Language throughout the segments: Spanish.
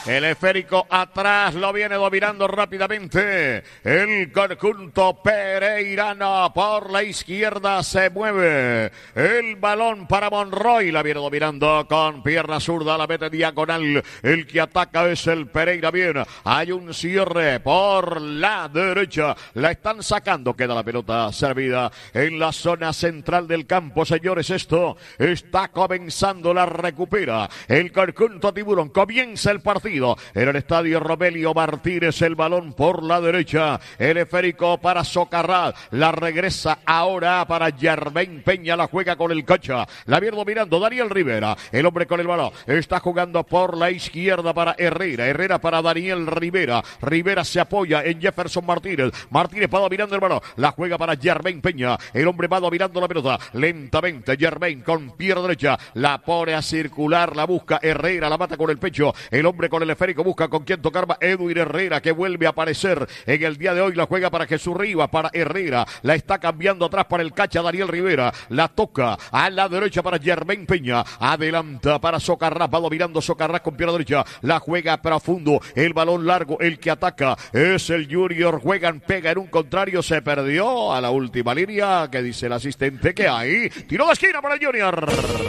El esférico atrás lo viene dominando rápidamente. El conjunto pereirano por la izquierda se mueve. El balón para Monroy. La viene dominando con pierna zurda. La mete diagonal. El que ataca es el Pereira. Bien. Hay un cierre por la derecha. La están sacando. Queda la pelota servida en la zona central del campo. Señores, esto está comenzando. La recupera el conjunto tiburón. Comienza el partido en el estadio Romelio Martínez. El balón por la derecha. El esférico para Socarrás. La regresa ahora para Germain Peña. La juega con el Cacha. La viene dominando Daniel Rivera. El hombre con el balón. Está jugando por la izquierda para Herrera. Herrera para Daniel Rivera. Rivera se apoya en Jefferson Martínez. Martínez va dominando el balón. La juega para Germain Peña. El hombre va dominando la pelota. Lentamente Germain con pierna derecha. La pone a circular. La busca Herrera. La mata con el pecho. El hombre con el esférico busca con quien tocar. Edwin Herrera, que vuelve a aparecer en el día de hoy. La juega para Jesús Rivas, para Herrera. La está cambiando atrás para el Cacha Daniel Rivera. La toca a la derecha para Germain Peña. Adelanta para Socarrás. Va dominando Socarrás con pierna derecha. La juega profundo. El balón largo. El que ataca es el Junior. Juegan, pega en un contrario. Se perdió a la última línea. Que dice el asistente que hay. Tiro de esquina para el Junior.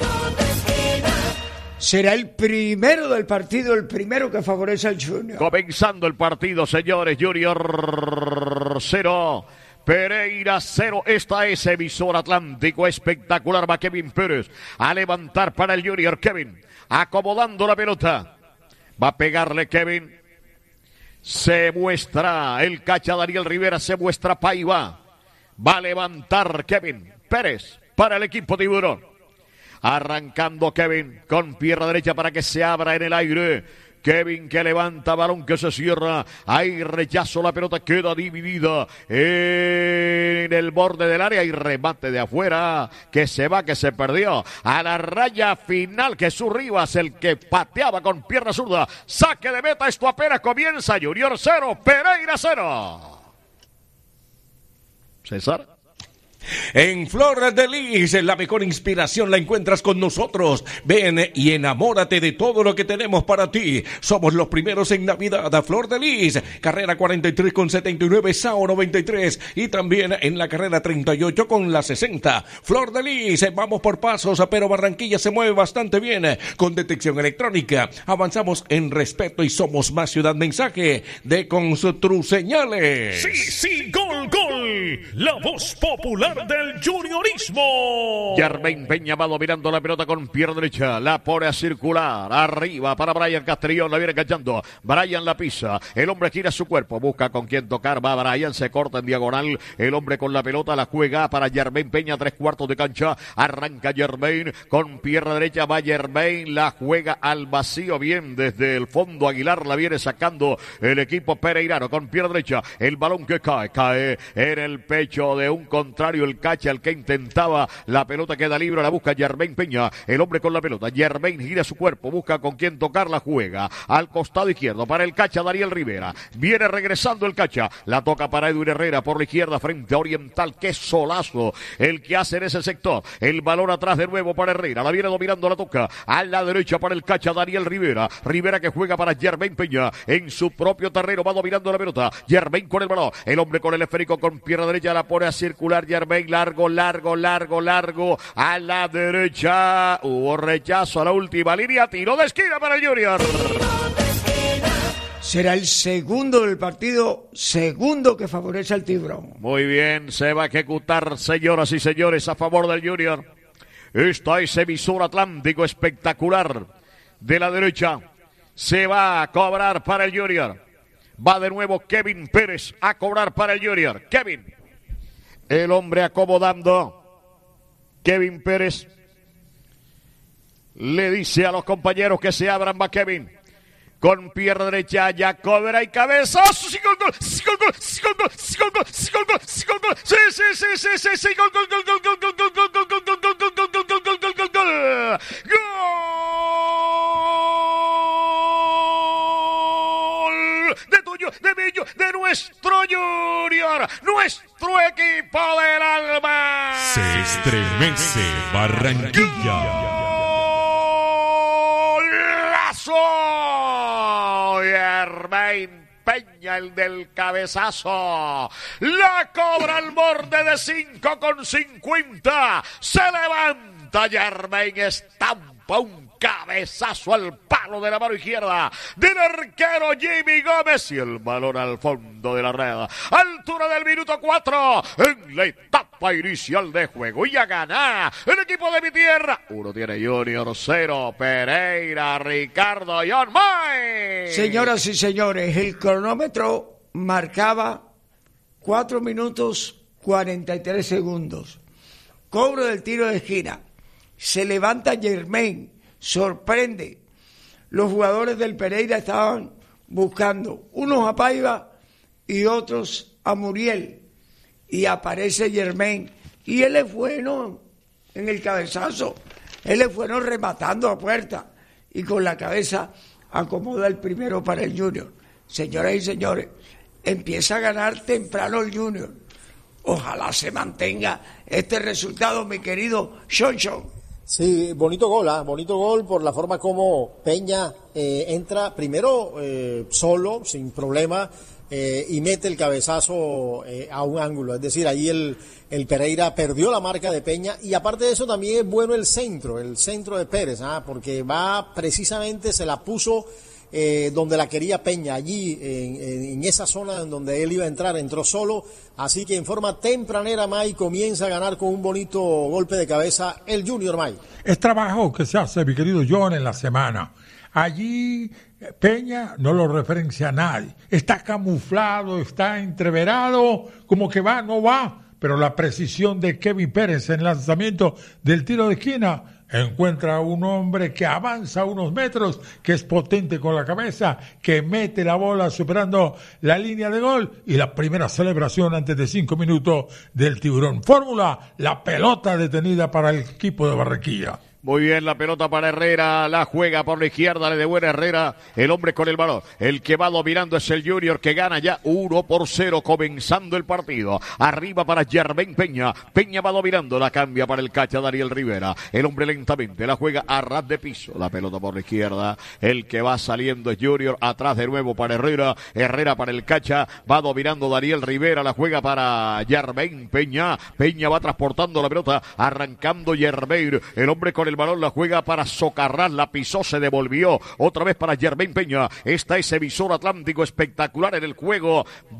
Será el primero del partido, el primero que favorece al Junior. Comenzando el partido, señores. Junior 0. Pereira 0, esta es emisor Atlántico, espectacular. Va Kevin Pérez a levantar para el Junior. Kevin acomodando la pelota. Va a pegarle Kevin. Se muestra el Cacha Daniel Rivera, se muestra Paiva. Va a levantar Kevin Pérez para el equipo tiburón. Arrancando Kevin con pierna derecha para que se abra en el aire. Kevin que levanta, balón que se cierra. Hay rechazo, la pelota queda dividida en el borde del área y remate de afuera que se va, que se perdió. A la raya final, Jesús Rivas, el que pateaba con pierna zurda. Saque de meta, esto apenas comienza. Junior 0, Pereira 0. César. En Flor de Lis, la mejor inspiración la encuentras con nosotros. Ven y enamórate de todo lo que tenemos para ti. Somos los primeros en Navidad a Flor de Lis. Carrera 43 con 79, Sao 93. Y también en la carrera 38 con la 60. Flor de Lis, vamos por pasos, pero Barranquilla se mueve bastante bien. Con detección electrónica, avanzamos en respeto y somos más ciudad. Mensaje de Construseñales. Sí, gol. La voz popular del juniorismo. Germain Peña va dominando la pelota con pierna derecha. La pone a circular. Arriba para Brian Castrillón. La viene enganchando. Brian la pisa. El hombre gira su cuerpo. Busca con quien tocar. Va Brian. Se corta en diagonal. El hombre con la pelota. La juega para Germain Peña. 3/4 de cancha. Arranca Germain. Con pierna derecha va Germain. La juega al vacío. Bien desde el fondo. Aguilar la viene sacando el equipo pereirano. Con pierna derecha. El balón que cae en el pecho de un contrario. El Cacha, el que intentaba la pelota, queda libre, la busca Germain Peña, el hombre con la pelota. Germain gira su cuerpo, busca con quién tocar, la juega al costado izquierdo para el Cacha Daniel Rivera. Viene regresando el Cacha, la toca para Edwin Herrera por la izquierda frente a Oriental. Qué solazo el que hace en ese sector. El balón atrás de nuevo para Herrera, la viene dominando, la toca a la derecha para el Cacha Daniel Rivera. Rivera que juega para Germain Peña en su propio terreno, va dominando la pelota. Germain con el balón, el hombre con el esférico con pierna derecha, la pone a circular Germain. Largo a la derecha. Hubo rechazo a la última línea. Tiro de esquina para el Junior. Será el segundo del partido, segundo que favorece al Tiburón. Muy bien, se va a ejecutar, señoras y señores, a favor del Junior. Esta es emisor Atlántico, espectacular. De la derecha se va a cobrar para el Junior. Va de nuevo Kevin Pérez a cobrar para el Junior. Kevin. El hombre acomodando. Kevin Pérez le dice a los compañeros que se abran. Va Kevin. Con pierna derecha ya cobra y cabeza. ¡Sí, gol! ¡Sí, gol! De nuestro Junior, nuestro equipo del alma. Se estremece Barranquilla. ¡Golazo Germain Peña, el del cabezazo. La cobra al borde de 5,50. Se levanta Germain, estampa un cabezazo al palo de la mano izquierda del arquero Jimmy Gómez y el balón al fondo de la red. Altura del minuto 4 en la etapa inicial de juego. Y a ganar el equipo de mi tierra. Uno tiene Junior, 0 Pereira, Ricardo John May. Señoras y señores, el cronómetro marcaba 4 minutos 43 segundos. Cobro del tiro de esquina. Se levanta Germain. Sorprende. Los jugadores del Pereira estaban buscando unos a Paiva y otros a Muriel. Y aparece Germain. Y él es bueno en el cabezazo. Él es bueno rematando a puerta. Y con la cabeza acomoda el primero para el Junior. Señoras y señores, empieza a ganar temprano el Junior. Ojalá se mantenga este resultado, mi querido Shonshon. Sí, bonito gol por la forma como Peña entra primero solo, sin problema, y mete el cabezazo a un ángulo. Es decir, ahí el Pereira perdió la marca de Peña, y aparte de eso también es bueno el centro de Pérez, porque va precisamente, se la puso donde la quería Peña, allí en esa zona en donde él iba a entrar, entró solo, así que en forma tempranera May comienza a ganar con un bonito golpe de cabeza el Junior May. Es trabajo que se hace, mi querido John, en la semana. Allí Peña no lo referencia a nadie, está camuflado, está entreverado, como que va, no va, pero la precisión de Kevin Pérez en el lanzamiento del tiro de esquina encuentra a un hombre que avanza unos metros, que es potente con la cabeza, que mete la bola superando la línea de gol, y la primera celebración antes de 5 minutos del Tiburón. Fórmula, la pelota detenida para el equipo de Barranquilla. Muy bien, la pelota para Herrera, la juega por la izquierda, le devuelve Herrera, el hombre con el balón. El que va dominando es el Junior, que gana ya 1-0, comenzando el partido. Arriba para Germain Peña, Peña va dominando, la cambia para el cacha Daniel Rivera. El hombre lentamente, la juega a ras de piso, la pelota por la izquierda. El que va saliendo es Junior, atrás de nuevo para Herrera, Herrera para el cacha, va dominando Daniel Rivera, la juega para Germain Peña, Peña va transportando la pelota, arrancando Germain, el hombre con el balón, la juega para Socarrás, la pisó, se devolvió otra vez para Germain Peña. Esta es emisor Atlántico, espectacular en el juego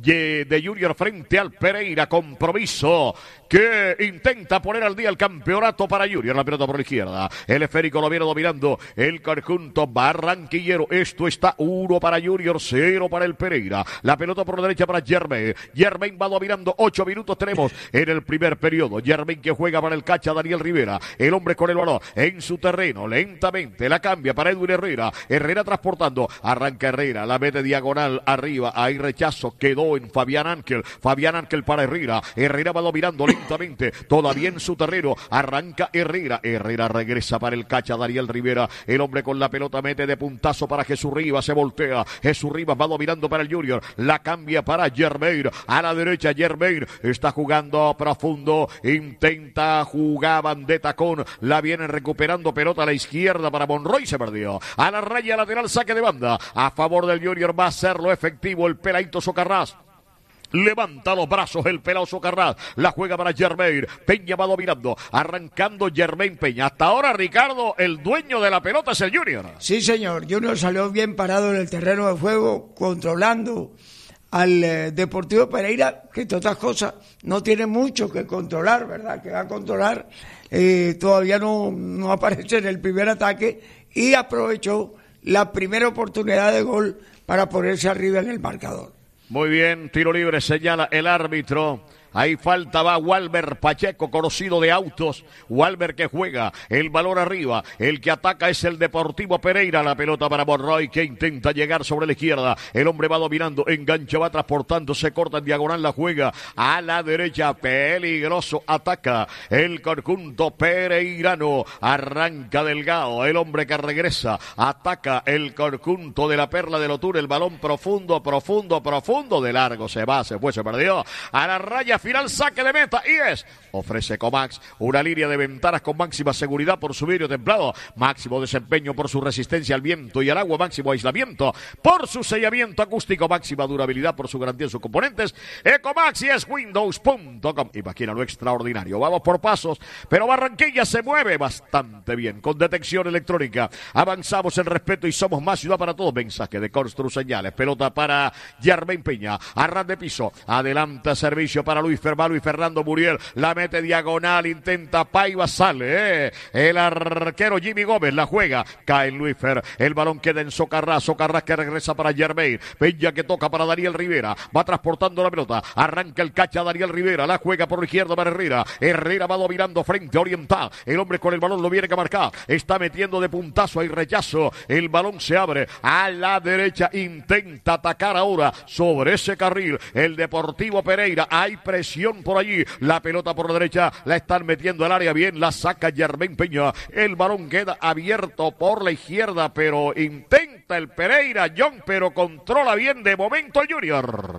de Junior frente al Pereira. Compromiso que intenta poner al día el campeonato para Junior. La pelota por la izquierda, el esférico lo viene dominando el conjunto barranquillero. Esto está 1 para Junior, 0 para el Pereira. La pelota por la derecha para Germain. Germain va dominando, 8 minutos tenemos en el primer periodo. Germain que juega para el cacha Daniel Rivera, el hombre con el balón en su terreno, lentamente la cambia para Edwin Herrera, Herrera transportando, arranca Herrera, la mete diagonal arriba, hay rechazo, quedó en Fabián Ángel para Herrera, Herrera va dominando lentamente, todavía en su terreno, arranca Herrera, Herrera regresa para el cacha Daniel Rivera, el hombre con la pelota mete de puntazo para Jesús Rivas, se voltea, Jesús Rivas va dominando para el Junior, la cambia para Germain, a la derecha Germain, está jugando profundo, intenta jugar de tacón, la viene recuperando, pelota a la izquierda para Monroy, se perdió. A la raya lateral, saque de banda. A favor del Junior va a hacerlo efectivo el peladito Socarrás. Levanta los brazos el pelado Socarrás, la juega para Germain, Peña va dominando, arrancando Germain Peña. Hasta ahora, Ricardo, el dueño de la pelota es el Junior. Sí, señor, Junior salió bien parado en el terreno de juego, controlando al Deportivo Pereira, que entre otras cosas no tiene mucho que controlar, ¿verdad? Que va a controlar, todavía no aparece en el primer ataque, y aprovechó la primera oportunidad de gol para ponerse arriba en el marcador. Muy bien, tiro libre, señala el árbitro. Ahí falta, va Walmer Pacheco, conocido de autos. Walmer que juega el balón arriba. El que ataca es el Deportivo Pereira. La pelota para Monroy, que intenta llegar sobre la izquierda. El hombre va dominando, engancha, va transportando, se corta en diagonal, la juega a la derecha. Peligroso, ataca el conjunto pereirano. Arranca Delgado, el hombre que regresa. Ataca el conjunto de la Perla del Otur. El balón profundo, de largo. Se va, se fue, se perdió. A la raya final saque de meta y ofrece Ecomax, una línea de ventanas con máxima seguridad por su vidrio templado, máximo desempeño por su resistencia al viento y al agua, máximo aislamiento por su sellamiento acústico, máxima durabilidad por su garantía en sus componentes. Ecomax y es windows.com. Imagina lo extraordinario. Vamos por pasos, pero Barranquilla se mueve bastante bien con detección electrónica. Avanzamos en respeto y somos más ciudad para todos. Mensaje de Constru Señales. Pelota para Yermain Peña. Arran de piso. Adelanta servicio para Luis Fermalo y Fernando Muriel. La mete diagonal. Intenta Paiva. Sale. El arquero Jimmy Gómez la juega. Cae Luis Fer. El balón queda en Socarrás. Socarrás que regresa para Yermain. Peña que toca para Daniel Rivera. Va transportando la pelota. Arranca el cacha Daniel Rivera. La juega por la izquierda para Herrera. Herrera va dominando frente a Oriental. El hombre con el balón lo viene que marcar. Está metiendo de puntazo. Hay rechazo. El balón se abre a la derecha. Intenta atacar ahora sobre ese carril. El Deportivo Pereira. Hay presión por allí. La pelota por la derecha. La están metiendo al área bien. La saca Yermain Peña. El balón queda abierto por la izquierda. Pero intenta el Pereira, John, pero controla bien de momento el Junior.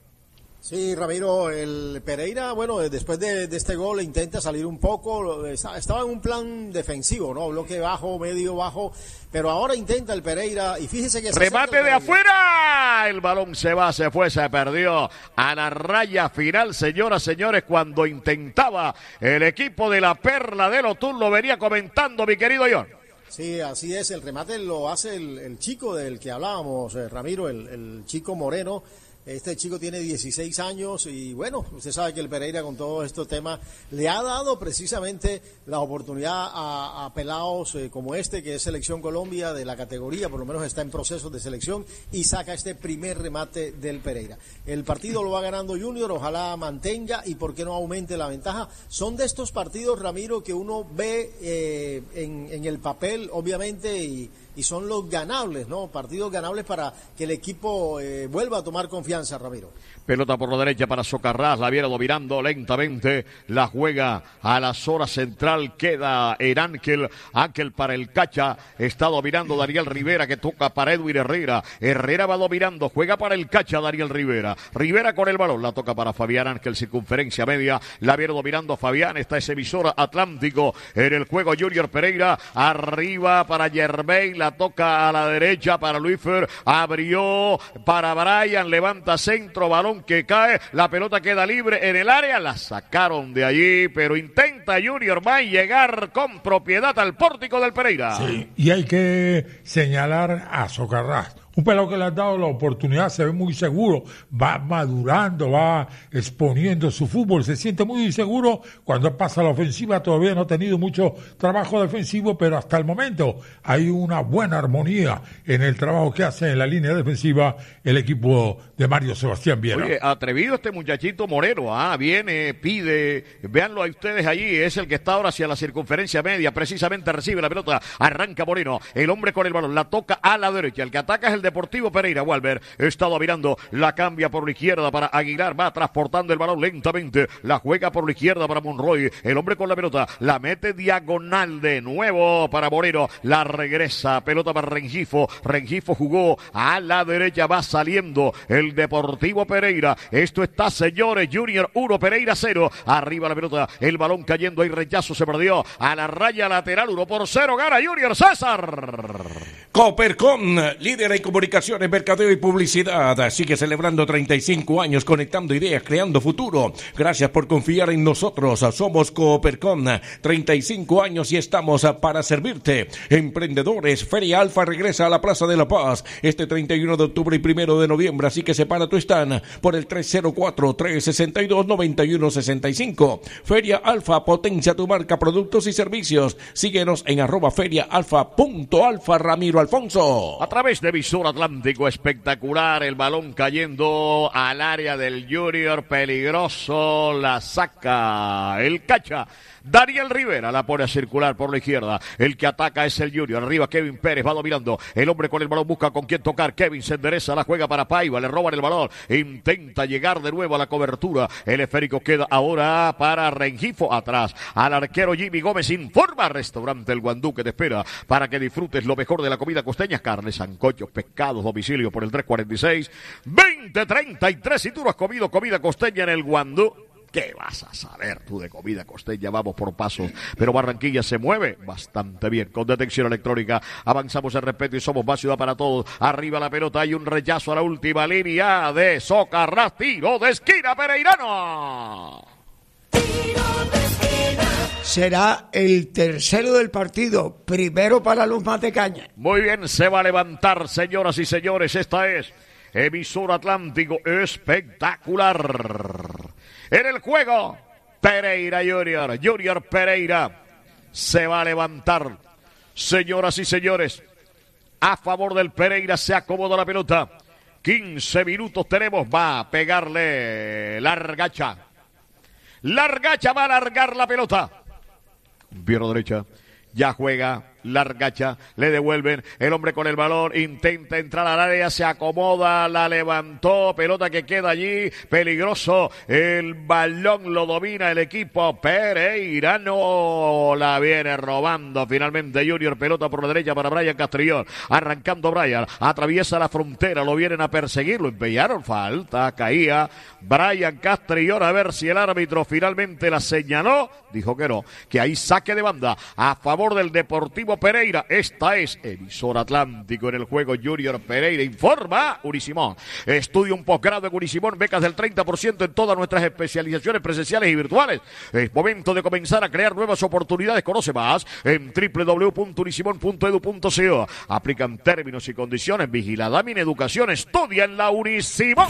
Sí, Ramiro, el Pereira, bueno, después de este gol intenta salir un poco, estaba en un plan defensivo, ¿no? Bloque bajo, medio bajo, pero ahora intenta el Pereira y fíjese que... ¡Remate de afuera! El balón se va, se fue, se perdió a la raya final, señoras, señores, cuando intentaba el equipo de la Perla del Otún, lo venía comentando mi querido John. Sí, así es, el remate lo hace el chico del que hablábamos, Ramiro, el chico Moreno. Este chico tiene 16 años y bueno, usted sabe que el Pereira con todo estos temas le ha dado precisamente la oportunidad a pelados como este que es Selección Colombia de la categoría, por lo menos está en proceso de selección y saca este primer remate del Pereira. El partido lo va ganando Junior, ojalá mantenga y por qué no aumente la ventaja. Son de estos partidos, Ramiro, que uno ve en el papel obviamente y son los ganables, ¿no? Partidos ganables para que el equipo vuelva a tomar confianza, Ramiro. Pelota por la derecha para Socarrás, la viene dominando lentamente, la juega a la zona central, queda en Ángel para el Cacha, está dominando Daniel Rivera que toca para Edwin Herrera, Herrera va dominando, juega para el Cacha Daniel Rivera con el balón, la toca para Fabián Ángel, circunferencia media, la viene dominando Fabián, está ese emisor Atlántico en el juego Junior Pereira, arriba para Yermain, la toca a la derecha para Luis Fer, abrió para Brian, levanta centro, balón que cae, la pelota queda libre en el área, la sacaron de allí, pero intenta Junior May llegar con propiedad al pórtico del Pereira. Sí, y hay que señalar a Socarrás. Un pelado que le ha dado la oportunidad, se ve muy seguro, va madurando, va exponiendo su fútbol, se siente muy inseguro cuando pasa a la ofensiva, todavía no ha tenido mucho trabajo defensivo, pero hasta el momento hay una buena armonía en el trabajo que hace en la línea defensiva el equipo de Mario Sebastián Viera. Oye, atrevido este muchachito Moreno, viene, pide, véanlo a ustedes allí, es el que está ahora hacia la circunferencia media, precisamente recibe la pelota, arranca Moreno, el hombre con el balón, la toca a la derecha, el que ataca es el Deportivo Pereira. Walber está dominando, la cambia por la izquierda para Aguilar, va transportando el balón lentamente, la juega por la izquierda para Monroy, el hombre con la pelota, la mete diagonal de nuevo para Moreno, la regresa, pelota para Rengifo jugó a la derecha, va saliendo el Deportivo Pereira, esto está, señores, Junior 1, Pereira 0, arriba la pelota, el balón cayendo, hay rechazo, se perdió, a la raya lateral, 1-0, gana Junior. César. Coopercom, líder en comunicaciones, mercadeo y publicidad, sigue celebrando 35 años conectando ideas, creando futuro. Gracias por confiar en nosotros. Somos Coopercom, 35 años y estamos para servirte. Emprendedores, Feria Alfa regresa a la Plaza de la Paz este 31 de octubre y 1 de noviembre, así que separa tu stand por el 304-362-9165. Feria Alfa, potencia tu marca, productos y servicios. Síguenos en @feriaalfa.alfa. Ramiro Alfonso. A través de Visor Atlántico, espectacular, el balón cayendo al área del Junior, peligroso, la saca el Cacha. Daniel Rivera la pone a circular por la izquierda, el que ataca es el Junior, arriba Kevin Pérez, va dominando, el hombre con el balón busca con quién tocar, Kevin se endereza, la juega para Paiva, le roban el balón, intenta llegar de nuevo a la cobertura, el esférico queda ahora para Rengifo, atrás, al arquero Jimmy Gómez, informa Restaurante El Guandú que te espera para que disfrutes lo mejor de la comida costeña, carnes, sancochos, pescados, domicilio por el 346-2033, si tú no has comido comida costeña en El Guandú, ¿Qué vas a saber tú de comida costeña? Vamos por pasos. Pero Barranquilla se mueve bastante bien. Con detección electrónica avanzamos en respeto y somos más ciudad para todos. Arriba la pelota, hay un rechazo a la última línea de Socarrás. Tiro de esquina pereirano. Será el tercero del partido, primero para los Matecaña. Muy bien, se va a levantar, señoras y señores. Esta es Emisora Atlántico espectacular. En el juego, Pereira Junior Pereira se va a levantar. Señoras y señores, a favor del Pereira se acomoda la pelota. 15 minutos tenemos, va a pegarle Largacha. Largacha va a alargar la pelota. Pierna derecha, ya juega Largacha, le devuelven, el hombre con el balón, intenta entrar al área, se acomoda, la levantó, pelota que queda allí, peligroso, el balón lo domina el equipo pereirano, la viene robando finalmente Junior, pelota por la derecha para Brian Castrillón, arrancando Brian, atraviesa la frontera, lo vienen a perseguir, lo empeñaron, falta, caía Brian Castrillón, a ver si el árbitro finalmente la señaló, dijo que no, que hay saque de banda a favor del Deportivo Pereira. Esta es Emisora Atlántico en el juego. Junior Pereira informa Unisimón. Estudia un posgrado en Unisimón, becas del 30% en todas nuestras especializaciones presenciales y virtuales. Es momento de comenzar a crear nuevas oportunidades. Conoce más en www.unisimón.edu.co. Aplican términos y condiciones. Vigilada Mineducación. Estudia en la Unisimón.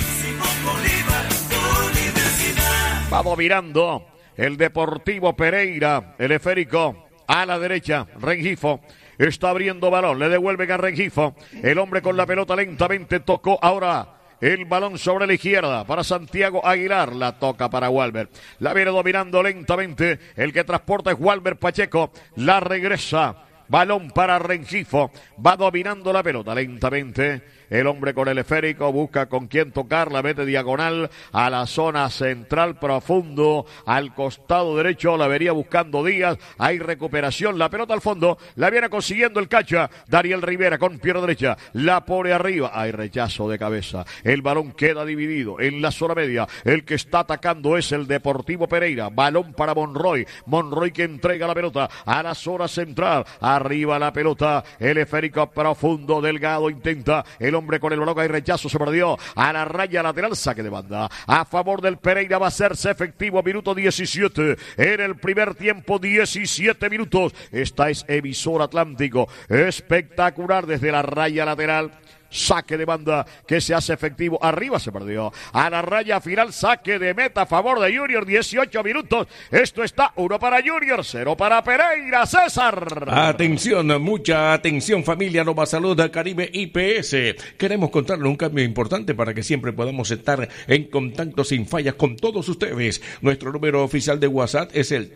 Vamos mirando el Deportivo Pereira, el esférico a la derecha, Rengifo está abriendo balón, le devuelven a Rengifo, el hombre con la pelota lentamente tocó ahora el balón sobre la izquierda para Santiago Aguilar, la toca para Walber, la viene dominando lentamente, el que transporta es Walber Pacheco, la regresa, balón para Rengifo, va dominando la pelota lentamente. El hombre con el esférico busca con quién tocar, la mete diagonal a la zona central profundo, al costado derecho, la vería buscando Díaz, hay recuperación, la pelota al fondo, la viene consiguiendo el Cacha, Dariel Rivera con pierna derecha, la pone arriba, hay rechazo de cabeza, el balón queda dividido en la zona media, el que está atacando es el Deportivo Pereira, balón para Monroy que entrega la pelota a la zona central, arriba la pelota, el esférico profundo, Delgado intenta, el hombre con el balón, hay rechazo, se perdió a la raya lateral, saque de banda a favor del Pereira, va a hacerse efectivo, minuto 17 en el primer tiempo, 17 minutos, esta es Emisora Atlántico, espectacular desde la raya lateral. Saque de banda que se hace efectivo. Arriba se perdió. A la raya final, saque de meta a favor de Junior. 18 minutos. Esto está 1 para Junior, 0 para Pereira. César. Atención, mucha atención, familia Nova Salud Caribe IPS. Queremos contarle un cambio importante para que siempre podamos estar en contacto sin fallas con todos ustedes. Nuestro número oficial de WhatsApp es el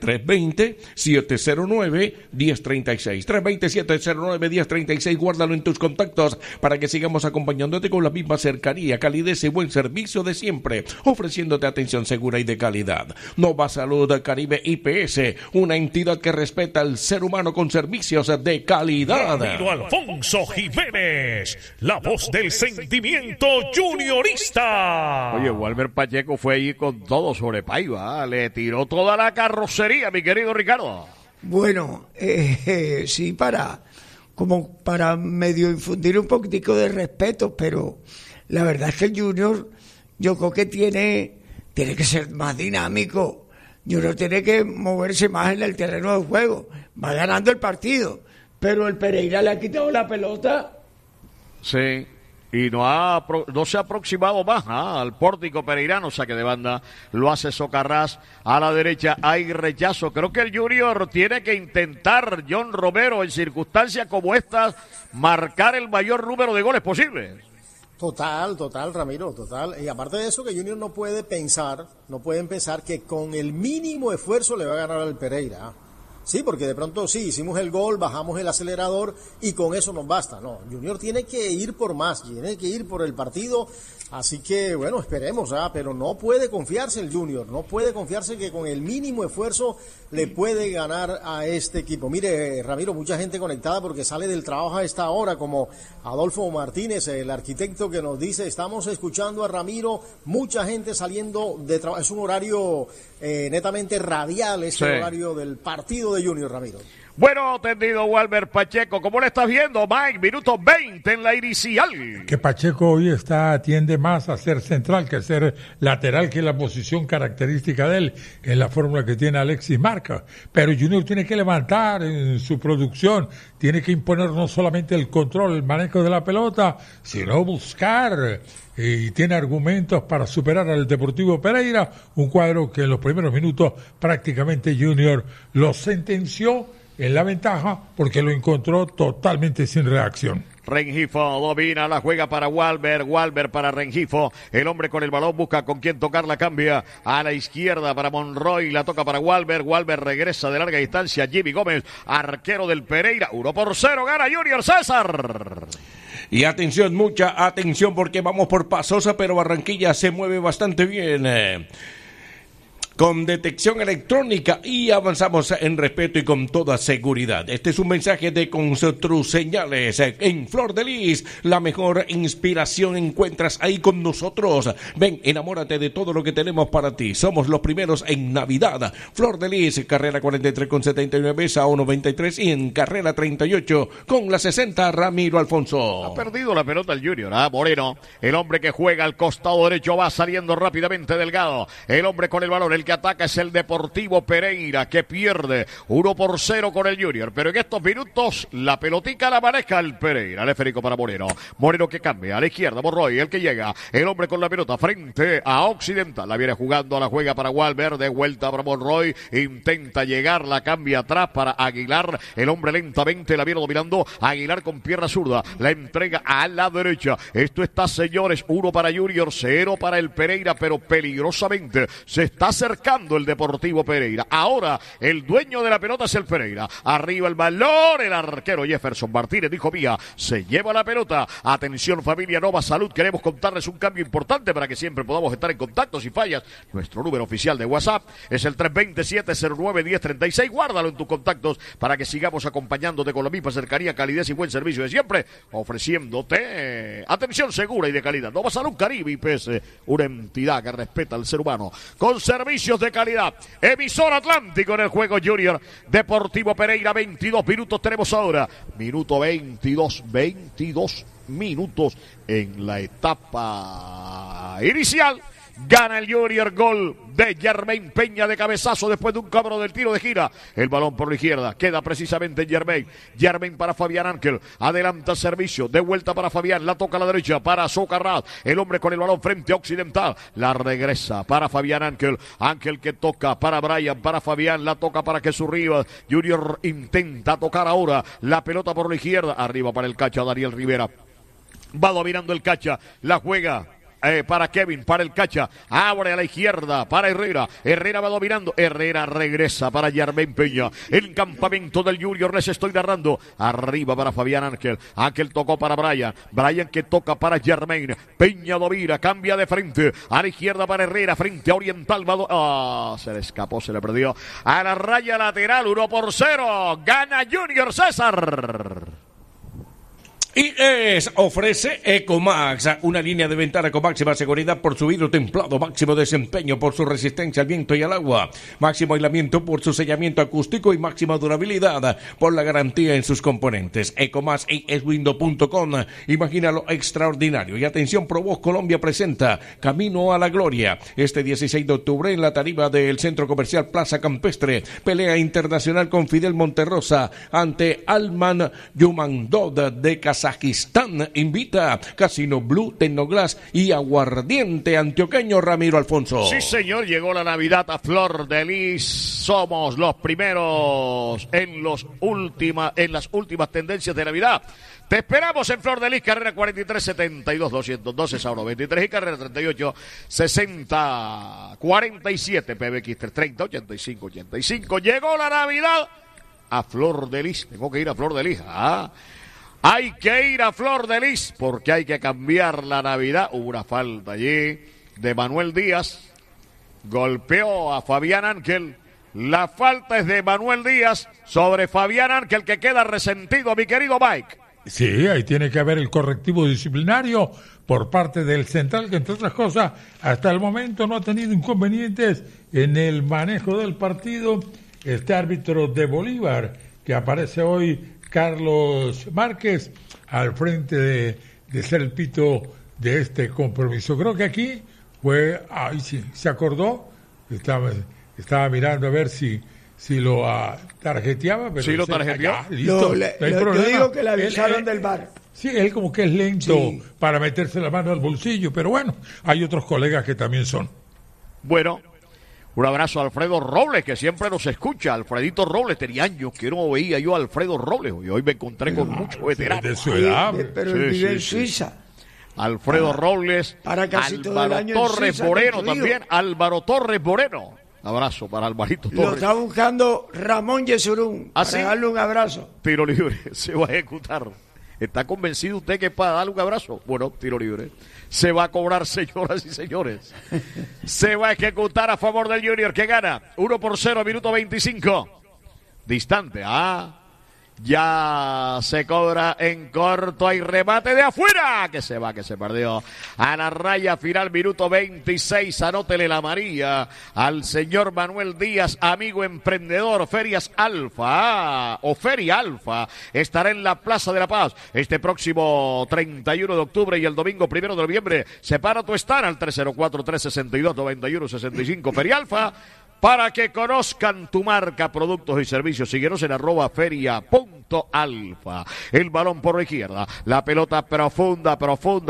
320-709-1036. 320-709-1036. Guárdalo en tus contactos para que sigamos acompañándote con la misma cercanía, calidez y buen servicio de siempre, ofreciéndote atención segura y de calidad. Nova Salud Caribe IPS, una entidad que respeta al ser humano con servicios de calidad. Ramiro Alfonso Jiménez, la voz del sentimiento juniorista. Oye, Walber Pacheco fue allí con todo sobre Paiva, le tiró toda la carrocería, mi querido Ricardo. Bueno, sí, como para medio infundir un poquitico de respeto, pero la verdad es que el Junior, yo creo que tiene que ser más dinámico. Junior tiene que moverse más en el terreno de juego. Va ganando el partido, pero el Pereira le ha quitado la pelota. Sí, y no se ha aproximado más al pórtico pereirano, saque de banda, lo hace Socarrás, a la derecha hay rechazo, creo que el Junior tiene que intentar, John Romero, en circunstancias como estas, marcar el mayor número de goles posible. Total, Ramiro, total. Y aparte de eso, que Junior no pueden pensar que con el mínimo esfuerzo le va a ganar al Pereira. O Sí, porque de pronto sí, hicimos el gol, bajamos el acelerador y con eso nos basta. No, Junior tiene que ir por más, tiene que ir por el partido. Así que, bueno, esperemos, pero no puede confiarse el Junior, no puede confiarse que con el mínimo esfuerzo le puede ganar a este equipo. Mire, Ramiro, mucha gente conectada porque sale del trabajo a esta hora, como Adolfo Martínez, el arquitecto, que nos dice, estamos escuchando a Ramiro, mucha gente saliendo de trabajo, es un horario netamente radial, este horario del partido de Junior, Ramiro. Bueno, atendido Walmer Pacheco, ¿cómo le estás viendo, Mike? Minuto 20 en la inicial. Que Pacheco hoy tiende más a ser central que a ser lateral, que es la posición característica de él en la fórmula que tiene Alexis Marca. Pero Junior tiene que levantar en su producción, tiene que imponer no solamente el control, el manejo de la pelota, sino buscar, y tiene argumentos para superar al Deportivo Pereira, un cuadro que en los primeros minutos prácticamente Junior lo sentenció en la ventaja porque lo encontró totalmente sin reacción. Rengifo domina, la juega para Walber para Rengifo, el hombre con el balón busca con quién tocar, la cambia a la izquierda para Monroy, la toca para Walber regresa de larga distancia, Jimmy Gómez, arquero del Pereira, 1-0, gana Junior César. Y atención, mucha atención porque vamos por Pasosa, pero Barranquilla se mueve bastante bien. Con detección electrónica y avanzamos en respeto y con toda seguridad. Este es un mensaje de Construseñales. En Flor de Lis, la mejor inspiración encuentras ahí con nosotros. Ven, enamórate de todo lo que tenemos para ti. Somos los primeros en Navidad. Flor de Lis, carrera 43 con 79, Sao 93 y en carrera 38 con la 60, Ramiro Alfonso. Ha perdido la pelota el Junior, Moreno, el hombre que juega al costado derecho, va saliendo rápidamente Delgado. El hombre con el balón, el que ataca es el Deportivo Pereira, que pierde 1-0 con el Junior, pero en estos minutos la pelotica la maneja el Pereira. El esférico para Moreno que cambia a la izquierda, Monroy, el que llega, el hombre con la pelota frente a Occidental, la viene jugando, la juega para Walber, de vuelta para Monroy, intenta llegar, la cambia atrás para Aguilar, el hombre lentamente la viene dominando, Aguilar con pierna zurda, la entrega a la derecha. Esto está, señores, 1 para Junior, 0 para el Pereira, pero peligrosamente se está acercando el Deportivo Pereira. Ahora el dueño de la pelota es el Pereira. Arriba el balón, el arquero Jefferson Martínez dijo mía, se lleva la pelota. Atención familia Nova Salud, queremos contarles un cambio importante para que siempre podamos estar en contacto. Si fallas, nuestro número oficial de WhatsApp es el 327-09-1036. Guárdalo en tus contactos para que sigamos acompañándote con la misma cercanía, calidez y buen servicio de siempre, ofreciéndote atención segura y de calidad. Nova Salud Caribe IPS, una entidad que respeta al ser humano con servicios de calidad. Emisor Atlántico en el juego Junior Deportivo Pereira, 22 minutos tenemos ahora. Minuto 22 minutos en la etapa inicial. Gana el Junior, gol de Yermain Peña de cabezazo después de un cobro del tiro de gira. El balón por la izquierda, queda precisamente en Yermain para Fabián Ángel, adelanta el servicio, de vuelta para Fabián, la toca a la derecha para Socarrat, el hombre con el balón frente a Occidental, la regresa para Fabián Ángel que toca para Brian, para Fabián, la toca para Jesús Rivas. Junior intenta tocar ahora la pelota por la izquierda, arriba para el Cacha, Daniel Rivera, va dominando el Cacha, la juega para Kevin, para el Cacha, abre a la izquierda para Herrera va dominando, Herrera regresa para Yermain Peña, el campamento del Junior les estoy narrando, arriba para Fabián Ángel tocó para Brian que toca para Yermain, Peña domina, cambia de frente, a la izquierda para Herrera, frente a Oriental, se le escapó, se le perdió, a la raya lateral, 1-0, gana Junior César. Y ofrece Ecomax, una línea de ventana con máxima seguridad por su vidrio templado, máximo desempeño por su resistencia al viento y al agua, máximo aislamiento por su sellamiento acústico y máxima durabilidad por la garantía en sus componentes. Ecomax y eswindo.com, imagina lo extraordinario. Y atención, Provoz Colombia presenta Camino a la Gloria este 16 de octubre en la tarima del Centro Comercial Plaza Campestre, pelea internacional con Fidel Monterrosa ante Alman Yumandod de Kazajistán. Invita Casino Blue, Tecnoglass y Aguardiente Antioqueño, Ramiro Alfonso. Sí, señor, llegó la Navidad a Flor de Lis. Somos los primeros en las últimas tendencias de Navidad. Te esperamos en Flor de Lis, carrera 43 72 212, Sao 93 y carrera 38 60 47, PBX 330 85 85. Llegó la Navidad a Flor de Lis. Tengo que ir a Flor de Lis. Hay que ir a Flor de Lis porque hay que cambiar la Navidad. Hubo una falta allí de Manuel Díaz. Golpeó a Fabián Ángel. La falta es de Manuel Díaz sobre Fabián Ángel, que queda resentido, mi querido Mike. Sí, ahí tiene que haber el correctivo disciplinario por parte del central, que entre otras cosas, hasta el momento no ha tenido inconvenientes en el manejo del partido. Este árbitro de Bolívar, que aparece hoy, Carlos Márquez, al frente de ser el pito de este compromiso. Creo que aquí fue, sí, se acordó, estaba mirando a ver si lo tarjeteaba. Pero sí, lo tarjeteó. Listo, yo digo que le avisaron del VAR. Sí, él como que es lento para meterse la mano al bolsillo, pero bueno, hay otros colegas que también son. Bueno, un abrazo a Alfredo Robles, que siempre nos escucha. Alfredito Robles, tenía años que no veía yo a Alfredo Robles, y hoy me encontré con muchos veteranos. De su edad. Pero él vive en Suiza. Alfredo Robles, para casi todo el año Torres Suiza, Moreno también, Álvaro Torres Moreno. Abrazo para Alvarito Torres. Lo está buscando Ramón Yesurún. ¿Ah, para sí? darle un abrazo. Tiro libre, se va a ejecutar. ¿Está convencido usted que es para darle un abrazo? Bueno, tiro libre. Se va a cobrar, señoras y señores. Se va a ejecutar a favor del Junior, que gana 1-0, minuto 25. Distante, ya se cobra en corto, hay remate de afuera, que se perdió. A la raya final, minuto 26, anótele la amarilla al señor Manuel Díaz, amigo emprendedor, Ferias Alfa, o Feria Alfa, estará en la Plaza de la Paz este próximo 31 de octubre y el domingo 1 de noviembre. Separa tu stand al 304-362-9165, Feria Alfa, para que conozcan tu marca, productos y servicios. Síguenos en @feria.alfa. El balón por la izquierda, la pelota profunda.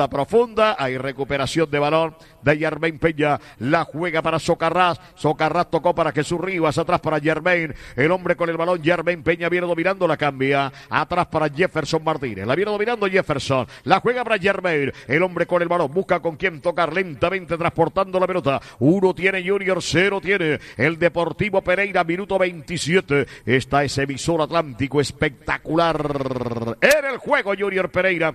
Hay recuperación de balón de Yermain Peña, la juega para Socarrás. Socarrás tocó para Jesús Rivas, atrás para Yermain, el hombre con el balón. Yermain Peña viene dominando, la cambia, atrás para Jefferson Martínez, la viene dominando Jefferson, la juega para Yermain, el hombre con el balón, busca con quién tocar, lentamente transportando la pelota. 1 tiene Junior, 0 tiene el Deportivo Pereira, minuto 27. Esta es emisor Atlántico, espectacular en el juego Junior Pereira.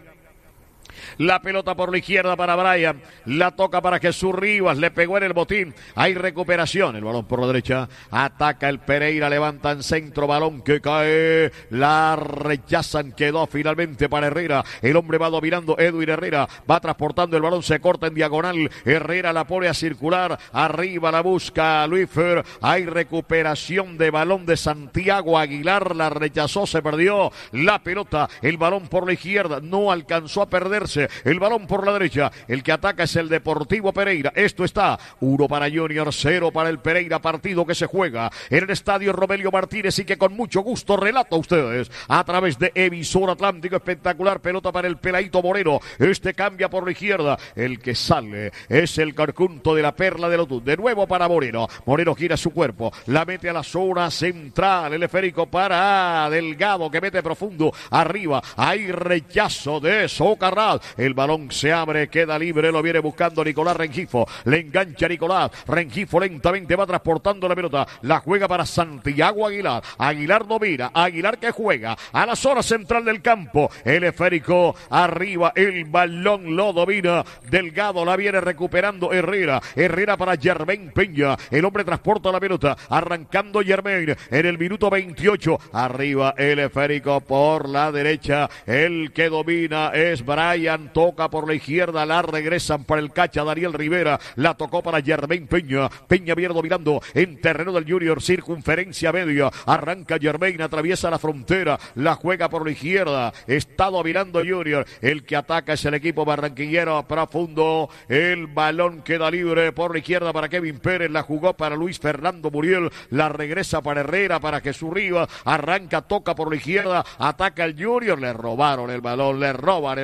La pelota por la izquierda para Brian, la toca para Jesús Rivas, le pegó en el botín, hay recuperación, el balón por la derecha, ataca el Pereira, levanta en centro, balón que cae, la rechazan, quedó finalmente para Herrera, el hombre va dominando, Edwin Herrera, va transportando el balón, se corta en diagonal, Herrera la pone a circular, arriba la busca Luis Fer, hay recuperación de balón de Santiago Aguilar, la rechazó, se perdió la pelota, el balón por la izquierda, no alcanzó a perderse, el balón por la derecha, el que ataca es el Deportivo Pereira. Esto está 1 para Junior, 0 para el Pereira, partido que se juega en el estadio Romelio Martínez y que con mucho gusto relato a ustedes a través de emisor Atlántico. Espectacular, pelota para el Peladito Moreno, este cambia por la izquierda, el que sale es el conjunto de la Perla de Lotus, de nuevo para Moreno, Moreno gira su cuerpo, la mete a la zona central, el esférico para Delgado que mete profundo, arriba, hay rechazo de Socarrás, el balón se abre, queda libre, lo viene buscando Nicolás Rengifo, le engancha Nicolás, Rengifo lentamente va transportando la pelota, la juega para Santiago Aguilar, Aguilar domina, Aguilar que juega a la zona central del campo, el esférico arriba, el balón lo domina Delgado, la viene recuperando Herrera, Herrera para Yermain Peña, el hombre transporta la pelota, arrancando Yermain en el minuto 28, arriba el esférico por la derecha, el que domina es Brian, toca por la izquierda, la regresan para el cacha Daniel Rivera, la tocó para Yermain Peña, Peña viene dominando en terreno del Junior, circunferencia media, arranca Yermain, atraviesa la frontera, la juega por la izquierda, está dominando Junior, el que ataca es el equipo barranquillero, profundo, el balón queda libre por la izquierda para Kevin Pérez, la jugó para Luis Fernando Muriel, la regresa para Herrera, para Jesús Rivas, arranca, toca por la izquierda, ataca el Junior, le robaron el balón, le roban el balón a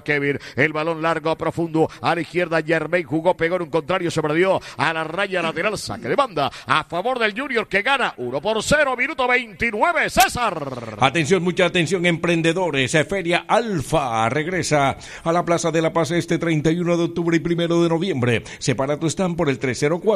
Kevin. El balón largo, profundo. A la izquierda, Germain jugó, pegó en un contrario, se perdió a la raya lateral. Saque de banda a favor del Junior que gana 1-0, minuto 29. César. Atención, mucha atención, emprendedores. Feria Alfa regresa a la Plaza de la Paz este 31 de octubre y 1 de noviembre. Separa tu stand por el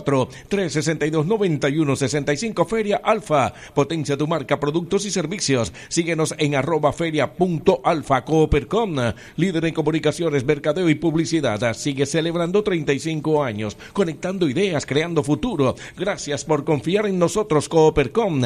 304-362-9165. Feria Alfa. Potencia tu marca, productos y servicios. Síguenos en @feria.alfa. Coopercom, líder en comunicaciones, mercadeo y publicidad. Sigue celebrando 35 años, conectando ideas, creando futuro. Gracias por confiar en nosotros, Coopercom.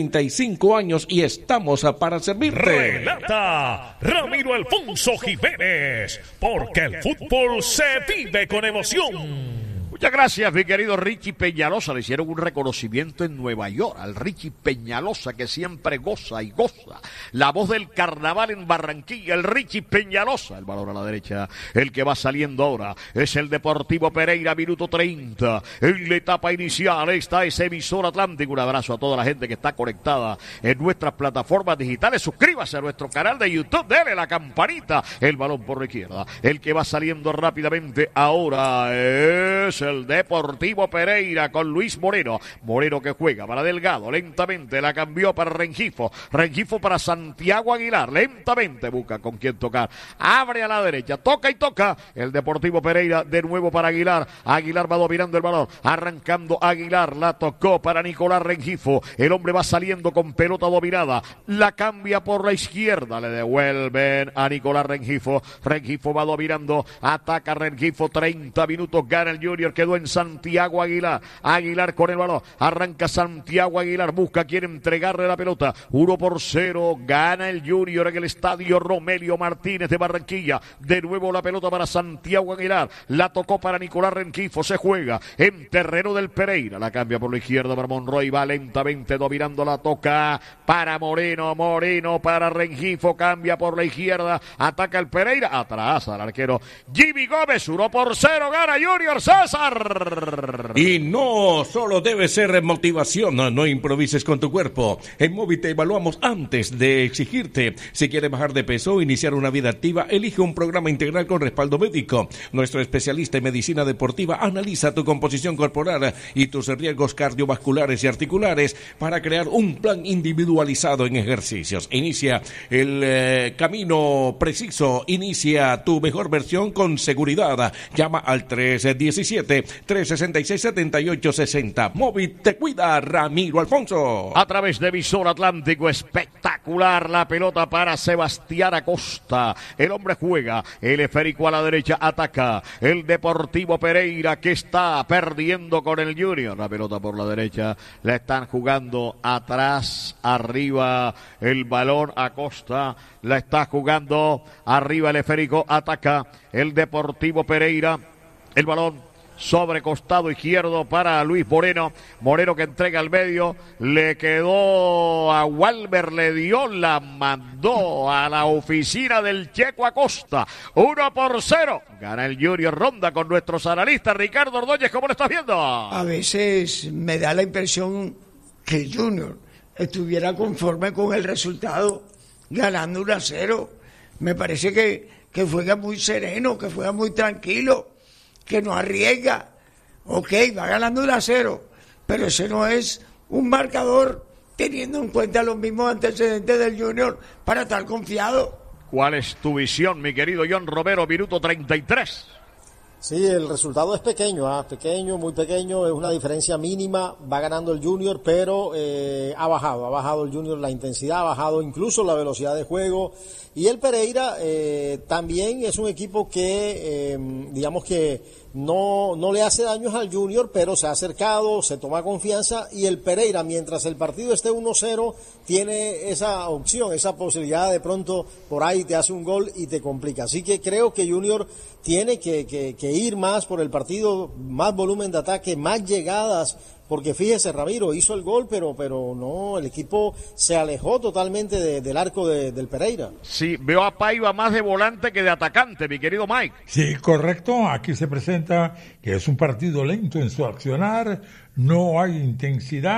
35 años y estamos para servirte. Relata Ramiro Alfonso Jiménez, porque el fútbol se vive con emoción. Muchas gracias, mi querido Richie Peñalosa. Le hicieron un reconocimiento en Nueva York al Richie Peñalosa, que siempre goza y goza. La voz del carnaval en Barranquilla, el Richie Peñalosa. El balón a la derecha, el que va saliendo ahora es el Deportivo Pereira, minuto 30. En la etapa inicial, esta es Emisora Atlántico. Un abrazo a toda la gente que está conectada en nuestras plataformas digitales. Suscríbase a nuestro canal de YouTube, dele la campanita. El balón por la izquierda, el que va saliendo rápidamente ahora es el Deportivo Pereira con Luis Moreno. Moreno que juega para Delgado, lentamente la cambió para Rengifo. Rengifo para Santiago Aguilar, lentamente busca con quién tocar. Abre a la derecha, toca y toca. El Deportivo Pereira de nuevo para Aguilar. Aguilar va dominando el balón, arrancando Aguilar, la tocó para Nicolás Rengifo. El hombre va saliendo con pelota dominada, la cambia por la izquierda, le devuelven a Nicolás Rengifo. Rengifo va dominando, ataca Rengifo, 30 minutos, gana el Junior, quedó en Santiago Aguilar. Aguilar con el balón, arranca Santiago Aguilar, busca, quiere entregarle la pelota. 1-0, gana el Junior en el estadio Romelio Martínez de Barranquilla. De nuevo la pelota para Santiago Aguilar, la tocó para Nicolás Rengifo, se juega en terreno del Pereira, la cambia por la izquierda para Monroy, va lentamente dominando, la toca para Moreno, Moreno para Rengifo, cambia por la izquierda, ataca el Pereira, atrás al arquero Jimmy Gómez. 1-0, gana Junior. César. Y no solo debe ser motivación, no improvises con tu cuerpo. En Móvil te evaluamos antes de exigirte. Si quieres bajar de peso o iniciar una vida activa, elige un programa integral con respaldo médico. Nuestro especialista en medicina deportiva analiza tu composición corporal y tus riesgos cardiovasculares y articulares para crear un plan individualizado en ejercicios. Inicia el camino preciso, inicia tu mejor versión con seguridad. Llama al 317-366-7860. Móvil te cuida, Ramiro Alfonso. A través de Visor Atlántico, espectacular la pelota para Sebastián Acosta. El hombre juega, el esférico a la derecha, ataca el Deportivo Pereira, que está perdiendo con el Junior. La pelota por la derecha, la están jugando atrás, arriba el balón. Acosta la está jugando arriba, el esférico, ataca el Deportivo Pereira. El balón sobre costado izquierdo para Luis Moreno. Moreno que entrega al medio, le quedó a Walmer, le dio, la mandó a la oficina del Checo Acosta. 1-0, gana el Junior. Ronda con nuestros analistas. Ricardo Ordóñez, ¿cómo lo estás viendo? A veces me da la impresión que el Junior estuviera conforme con el resultado, ganando 1-0. Me parece que juega muy sereno, que juega muy tranquilo, que no arriesga. Ok, va ganando 1-0, pero ese no es un marcador teniendo en cuenta los mismos antecedentes del Junior para estar confiado. ¿Cuál es tu visión, mi querido John Romero? Minuto 33. Sí, el resultado es pequeño, pequeño, muy pequeño, es una diferencia mínima, va ganando el Junior, pero ha bajado el Junior la intensidad, ha bajado incluso la velocidad de juego, y el Pereira también es un equipo que, digamos que no le hace daños al Junior, pero se ha acercado, se toma confianza, y el Pereira, mientras el partido esté 1-0, tiene esa opción, esa posibilidad, de pronto por ahí te hace un gol y te complica. Así que creo que Junior tiene que ir más por el partido, más volumen de ataque, más llegadas, porque fíjese, Ramiro hizo el gol, pero no, el equipo se alejó totalmente del arco del Pereira. Sí, veo a Paiva más de volante que de atacante, mi querido Mike. Sí, correcto. Aquí se presenta que es un partido lento en su accionar, no hay intensidad,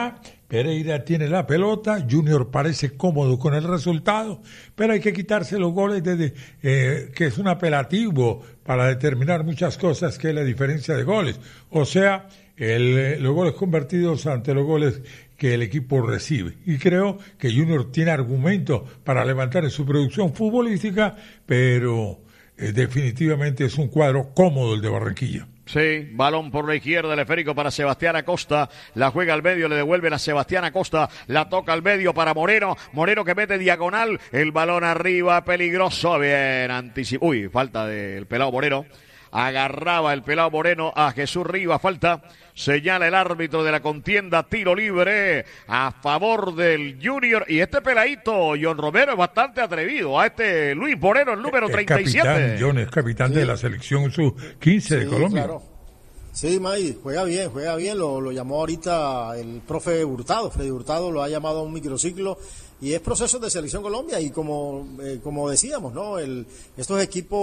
Pereira tiene la pelota, Junior parece cómodo con el resultado, pero hay que quitarse los goles que es un apelativo para determinar muchas cosas, que es la diferencia de goles. O sea, los goles convertidos ante los goles que el equipo recibe. Y creo que Junior tiene argumentos para levantar en su producción futbolística, pero definitivamente es un cuadro cómodo el de Barranquilla. Sí, balón por la izquierda, el esférico para Sebastián Acosta, la juega al medio, le devuelven a Sebastián Acosta, la toca al medio para Moreno, Moreno que mete diagonal, el balón arriba, peligroso, bien, uy, falta del pelado Moreno, agarraba el pelado Moreno a Jesús Rivas, falta, señala el árbitro de la contienda, tiro libre a favor del Junior, y este peladito, John Romero, es bastante atrevido, a este Luis Moreno, el número 37. Capitán, John es capitán de la selección sub-15 de Colombia. Claro. Sí, May, juega bien, lo llamó ahorita el profe Hurtado, Freddy Hurtado lo ha llamado a un microciclo, y es proceso de Selección Colombia, y como decíamos, ¿no? Estos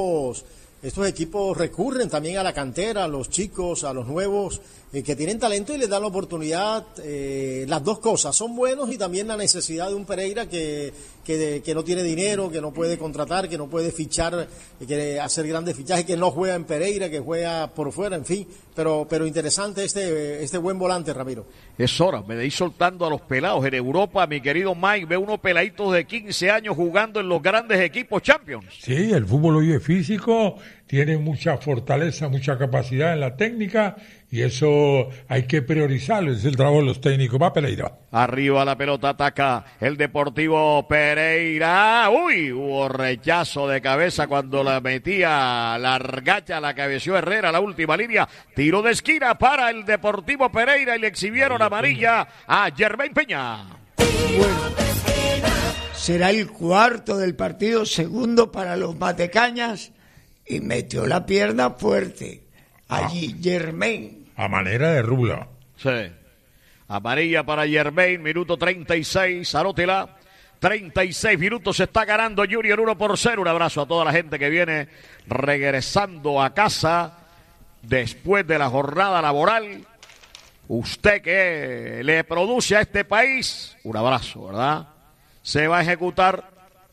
equipos recurren también a la cantera, a los chicos, a los nuevos, que tienen talento y les dan la oportunidad. Las dos cosas, son buenos, y también la necesidad de un Pereira que no tiene dinero, que no puede contratar, que no puede fichar, que hacer grandes fichajes, que no juega en Pereira, que juega por fuera, en fin. Pero interesante este buen volante, Ramiro. Es hora, me de ir soltando a los pelados en Europa, mi querido Mike, ve unos peladitos de 15 años jugando en los grandes equipos Champions. Sí, el fútbol hoy es físico, tiene mucha fortaleza, mucha capacidad en la técnica, y eso hay que priorizarlo, es el trabajo de los técnicos. Va Pereira. Arriba la pelota, ataca el Deportivo Pereira. Uy, hubo rechazo de cabeza cuando la metía Largacha, la cabeció Herrera, la última línea. Tiro de esquina para el Deportivo Pereira y le exhibieron amarilla a Germain Peña. Bueno, será el cuarto del partido, segundo para los Matecañas, y metió la pierna fuerte allí Germain. A manera de rula. Sí. Amarilla para Germain, minuto 36, anótela. 36 minutos, se está ganando Junior 1-0. Un abrazo a toda la gente que viene regresando a casa después de la jornada laboral. Usted que le produce a este país, un abrazo, ¿verdad? Se va a ejecutar,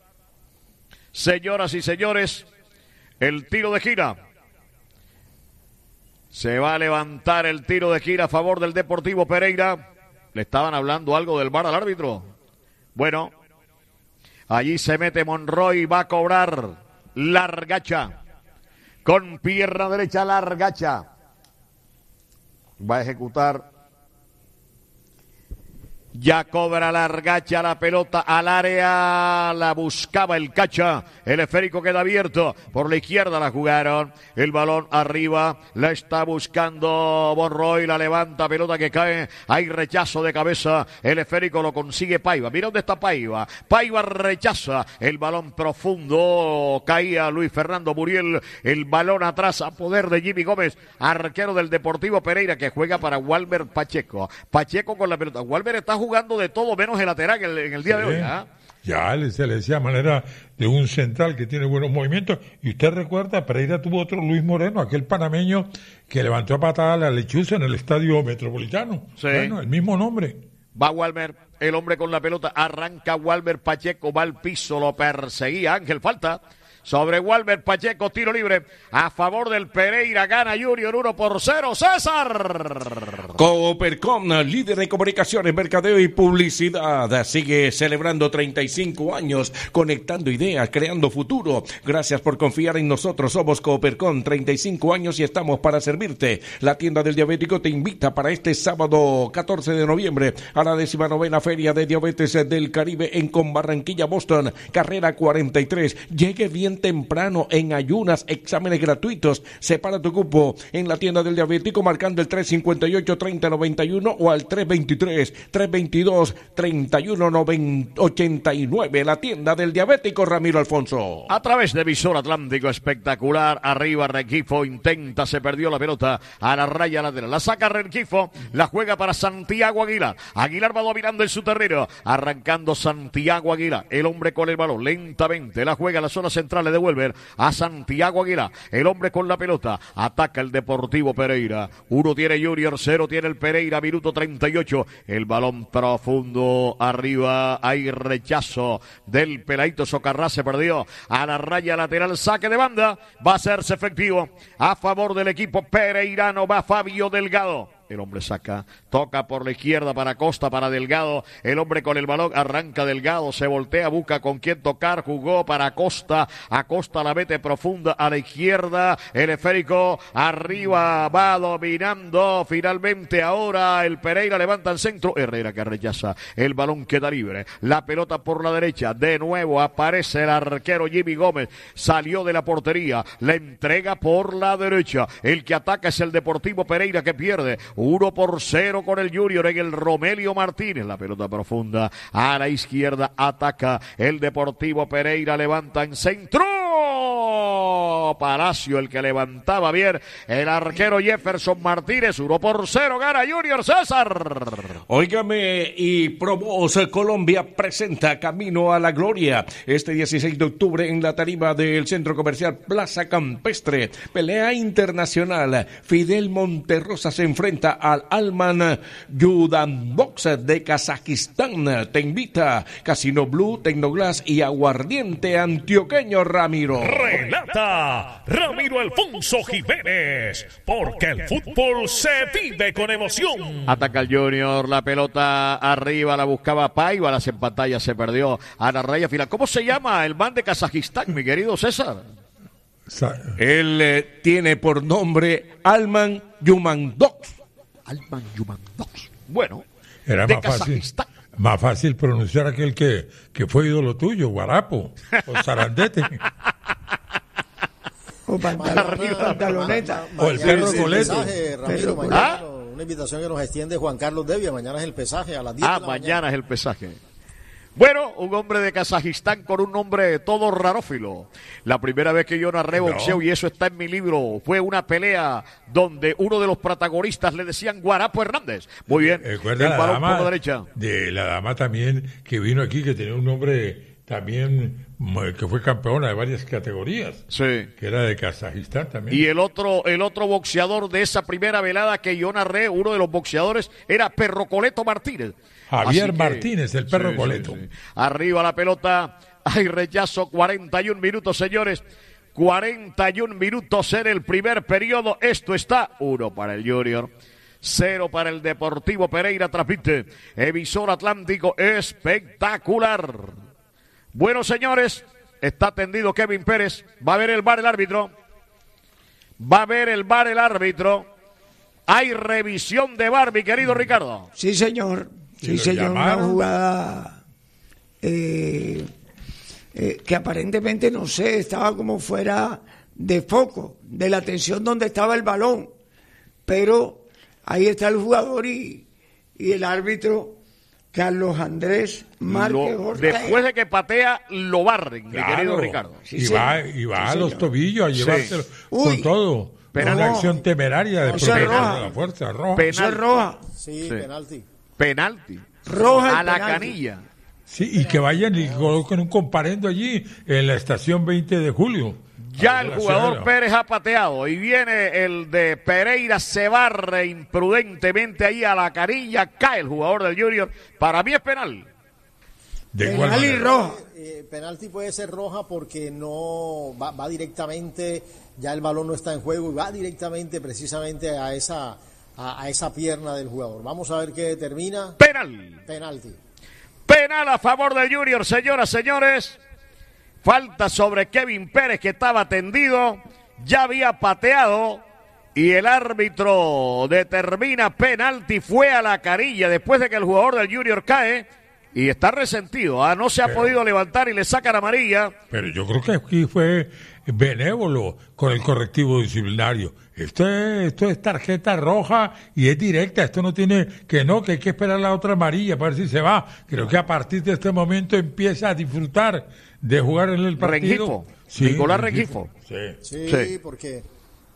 señoras y señores, el tiro de gira. Se va a levantar el tiro de gira a favor del Deportivo Pereira. ¿Le estaban hablando algo del VAR al árbitro? Bueno, allí se mete Monroy, va a cobrar Largacha. Con pierna derecha Largacha. Va a ejecutar. Ya cobra Largacha la pelota al área, la buscaba el Cacha, el esférico queda abierto, por la izquierda la jugaron, el balón arriba, la está buscando Monroy, la levanta, pelota que cae, hay rechazo de cabeza, el esférico lo consigue Paiva, mira dónde está Paiva, Paiva rechaza, el balón profundo, caía Luis Fernando Muriel, el balón atrás a poder de Jimmy Gómez, arquero del Deportivo Pereira que juega para Walmer Pacheco, Pacheco con la pelota, Walmer está jugando de todo menos el lateral en el día de hoy. ¿Ah? Ya se le decía manera de un central que tiene buenos movimientos. Y usted recuerda, Pereira tuvo otro Luis Moreno, aquel panameño que levantó a patada la lechuza en el Estadio Metropolitano. Sí. Bueno, el mismo nombre. Va Walmer, el hombre con la pelota, arranca Walmer Pacheco, va al piso, lo perseguía Ángel, falta. Sobre Walmer Pacheco, tiro libre a favor del Pereira, gana Junior 1-0, César. Coopercom, líder de comunicaciones, mercadeo y publicidad, sigue celebrando 35 años, conectando ideas, creando futuro. Gracias por confiar en nosotros, somos Coopercom, 35 años y estamos para servirte. La tienda del diabético te invita para este sábado 14 de noviembre a la 19ª Feria de Diabetes del Caribe en Barranquilla, Boston, carrera 43. Llegue bien temprano, en ayunas, exámenes gratuitos. Separa tu cupo en la tienda del diabético marcando el 358-3091 o al 322-322-3189. La tienda del diabético Ramiro Alfonso. A través de Visor Atlántico, espectacular. Arriba Rengifo, intenta, se perdió la pelota a la raya lateral. La saca Rengifo, la juega para Santiago Aguilar. Aguilar va dominando en su terreno, arrancando Santiago Aguilar. El hombre con el balón, lentamente la juega a la zona central. Le devuelven a Santiago Aguilar, el hombre con la pelota, ataca el Deportivo Pereira, 1 tiene Junior, 0 tiene viene el Pereira, minuto 38. El balón profundo arriba. Hay rechazo del peladito Socarrá. Se perdió a la raya lateral. Saque de banda. Va a hacerse efectivo a favor del equipo pereirano. Va Fabio Delgado. El hombre saca, toca por la izquierda para Costa, para Delgado. El hombre con el balón arranca Delgado, se voltea, busca con quién tocar, jugó para Costa. Acosta la mete profunda a la izquierda. El esférico arriba va dominando. Finalmente ahora el Pereira levanta el centro. Herrera que rechaza. El balón queda libre. La pelota por la derecha. De nuevo aparece el arquero Jimmy Gómez. Salió de la portería. La entrega por la derecha. El que ataca es el Deportivo Pereira que pierde. 1-0 con el Junior en el Romelio Martínez. La pelota profunda a la izquierda. Ataca el Deportivo Pereira. Levanta en centro. Palacio el que levantaba bien. El arquero Jefferson Martínez. 1-0 gana Junior. César. Óigame, y Promos Colombia presenta Camino a la Gloria este 16 de octubre en la tarima del Centro Comercial Plaza Campestre. Pelea internacional. Fidel Monterrosa se enfrenta al Alman Yudanbox de Kazajistán. Te invita Casino Blue, Tecnoglass y Aguardiente Antioqueño Ramiro. Relata Ramiro Alfonso Jiménez, porque el fútbol se vive con emoción. Ataca el Junior, la pelota arriba, la buscaba Paiva, en pantalla se perdió a la raya final. ¿Cómo se llama el man de Kazajistán, mi querido César? Él tiene por nombre Alman Yumandox. Alman Yumandox. Bueno, era de más fácil pronunciar aquel que fue ídolo tuyo, Guarapo, o Sarandete. O pantaloneta. O el perro Coleto. Una invitación que nos extiende Juan Carlos Devia. Mañana es el pesaje a las 10 de la mañana. Mañana es el pesaje. Bueno, un hombre de Kazajistán con un nombre todo rarófilo. La primera vez que yo narré boxeo, y eso está en mi libro, fue una pelea donde uno de los protagonistas le decían Guarapo Hernández. Muy bien, el balón por la derecha. De la dama también que vino aquí, que tenía un nombre también, que fue campeona de varias categorías. Sí. Que era de Kazajistán también. Y el otro boxeador de esa primera velada que yo narré, uno de los boxeadores, era Perro Coleto Martínez. Javier Martínez, el Perro Coleto. Sí. Arriba la pelota, hay rechazo, 41 minutos, señores. 41 minutos en el primer periodo. Esto está 1 para el Junior, 0 para el Deportivo Pereira. Transmite Emisor Atlántico, espectacular. Bueno, señores, está atendido Kevin Pérez. Va a ver el VAR el árbitro. Hay revisión de VAR, mi querido Ricardo. Sí, señor. Sí, señor, una jugada que aparentemente, no sé, estaba como fuera de foco, de la atención donde estaba el balón. Pero ahí está el jugador y el árbitro, Carlos Andrés Márquez Ortega. Después de que patea, lo barren, mi querido Ricardo. Sí, y va a los tobillos a llevárselo con todo. Pero una acción temeraria de proteger la fuerza roja. Eso es roja. Sí, penalti. Penalti. Roja a la canilla. Sí, y que vayan y coloquen un comparendo allí en la estación 20 de julio. Ya el jugador Pérez ha pateado y viene el de Pereira, se barre imprudentemente ahí a la canilla, cae el jugador del Junior. Para mí es penal. Penal y roja. Penalti puede ser roja porque no va directamente, ya el balón no está en juego y va directamente precisamente a esa pierna del jugador. Vamos a ver qué determina. Penalti. Penal a favor del Junior, señoras, señores. Falta sobre Kevin Pérez, que estaba tendido, ya había pateado y el árbitro determina penalti. Fue a la carilla después de que el jugador del Junior cae y está resentido. No se ha podido levantar y le sacan amarilla. Pero yo creo que aquí fue benévolo con el correctivo disciplinario. Esto es tarjeta roja y es directa. Esto no tiene que hay que esperar la otra amarilla para ver si se va. Creo que a partir de este momento empieza a disfrutar de jugar en el partido. Nicolás Rengifo. Sí, porque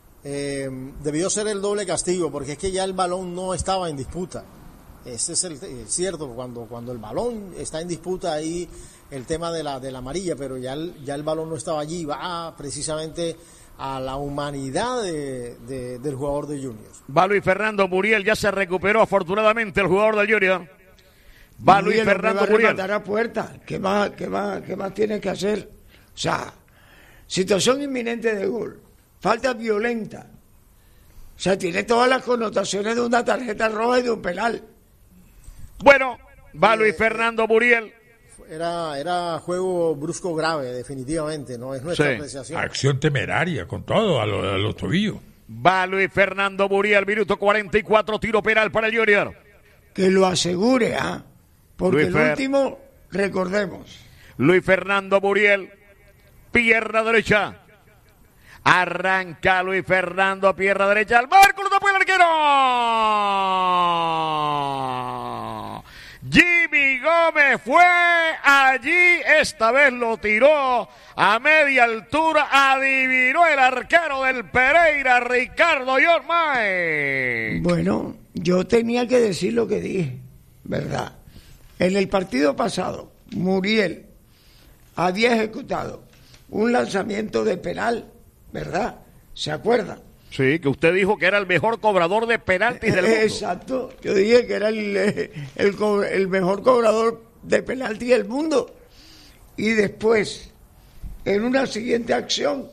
debió ser el doble castigo, porque es que ya el balón no estaba en disputa. Ese es cierto, cuando el balón está en disputa ahí el tema de la amarilla, pero ya el balón no estaba allí, va precisamente a la humanidad del jugador de Juniors. Va Luis Fernando Muriel, ya se recuperó afortunadamente el jugador del Junior. Va Luis Fernando Muriel. Va a rematar a puerta. ¿Qué más tiene que hacer? O sea, situación inminente de gol. Falta violenta. O sea, tiene todas las connotaciones de una tarjeta roja y de un penal. Bueno, va Luis Fernando Muriel. Era juego brusco grave, definitivamente, ¿no? Es nuestra apreciación. Acción temeraria, con todo, a los tobillos. Va Luis Fernando Muriel, minuto 44, tiro penal para el Junior. Que lo asegure, porque el último, recordemos. Luis Fernando Muriel, pierna derecha. Arranca Luis Fernando, pierna derecha al marco, lo tapó el arquero. Jimmy Gómez fue allí, esta vez lo tiró a media altura, adivinó el arquero del Pereira, Ricardo Yormay. Bueno, yo tenía que decir lo que dije, ¿verdad? En el partido pasado, Muriel había ejecutado un lanzamiento de penal, ¿verdad? ¿Se acuerdan? Sí, que usted dijo que era el mejor cobrador de penaltis del mundo. Exacto, yo dije que era el mejor cobrador de penaltis del mundo. Y después, en una siguiente acción,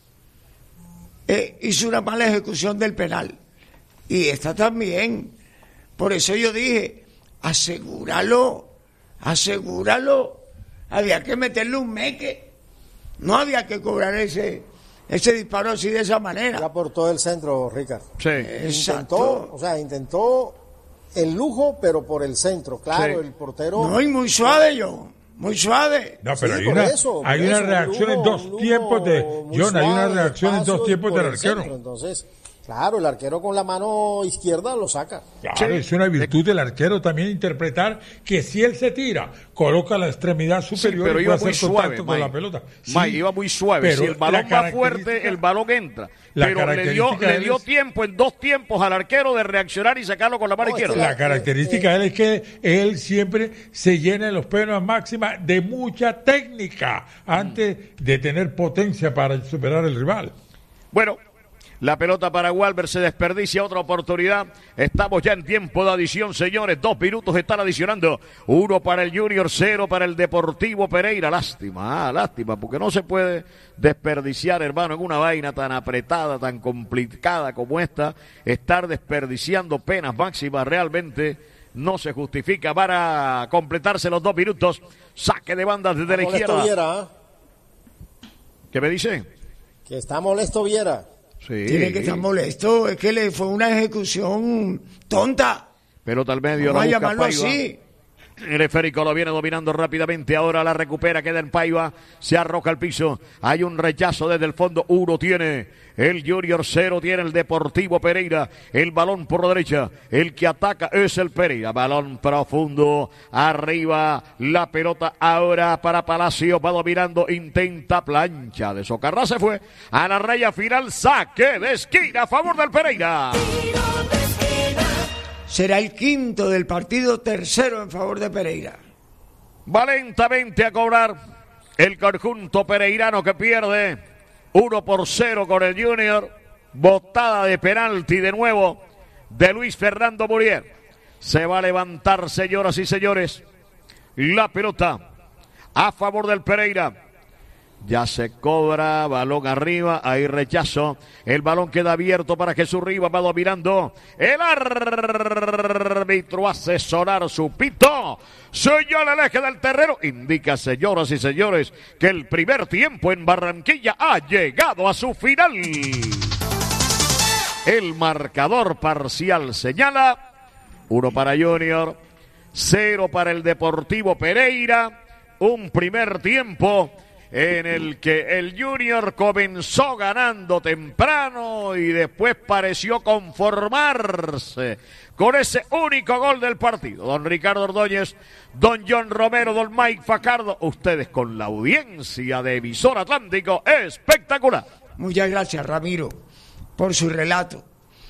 hizo una mala ejecución del penal. Y esta también. Por eso yo dije, asegúralo. Había que meterle un meque. No había que cobrar ese disparo así de esa manera. Ya por todo el centro, Ricardo. Sí. Intentó el lujo, pero por el centro. Claro, el portero... No, y muy suave, muy suave. No, pero hay una reacción en dos tiempos de... John, hay una reacción en dos tiempos del arquero. Entonces, claro, el arquero con la mano izquierda lo saca. Claro, es una virtud del arquero también interpretar que si él se tira, coloca la extremidad superior pero y iba puede muy hacer suave, contacto con la pelota. Mike, iba muy suave. Si el balón va fuerte, el balón entra. Pero le dio tiempo en dos tiempos al arquero de reaccionar y sacarlo con la mano izquierda. La característica de él es que él siempre se llena en los penas máximas de mucha técnica antes de tener potencia para superar al rival. Bueno, la pelota para Walber, se desperdicia otra oportunidad. Estamos ya en tiempo de adición, señores. 2 minutos están adicionando. 1 para el Junior, 0 para el Deportivo Pereira. Lástima, porque no se puede desperdiciar, hermano, en una vaina tan apretada, tan complicada como esta. Estar desperdiciando penas máximas realmente no se justifica. Para completarse los 2 minutos, saque de banda desde la izquierda. Viera, ¿Qué me dice? Que está molesto Viera. Sí. Tiene que estar molesto, es que le fue una ejecución tonta. Pelota al medio, vamos a busca llamarlo Paiva. así. El esférico lo viene dominando rápidamente, ahora la recupera, queda en Paiva, se arroja al piso, hay un rechazo desde el fondo, 1 tiene el Junior, 0 tiene el Deportivo Pereira, el balón por la derecha, el que ataca es el Pereira, balón profundo, arriba, la pelota ahora para Palacio, va dominando, intenta plancha de Socarrá, se fue a la raya final, saque de esquina a favor del Pereira. Será el quinto del partido, tercero en favor de Pereira. Va lentamente a cobrar el conjunto pereirano que pierde 1-0 con el Junior. Botada de penalti de nuevo de Luis Fernando Muriel. Se va a levantar, señoras y señores, la pelota a favor del Pereira. Ya se cobra, balón arriba, hay rechazo, el balón queda abierto para Jesús Rivas, va dominando, el árbitro hace sonar su pito, señala el eje del terreno, indica, señoras y señores, que el primer tiempo en Barranquilla ha llegado a su final. El marcador parcial señala, 1 para Junior, 0 para el Deportivo Pereira, un primer tiempo en el que el Junior comenzó ganando temprano y después pareció conformarse con ese único gol del partido. Don Ricardo Ordóñez, don John Romero, don Mike Fajardo, ustedes con la audiencia de Emisor Atlántico, espectacular. Muchas gracias, Ramiro, por su relato.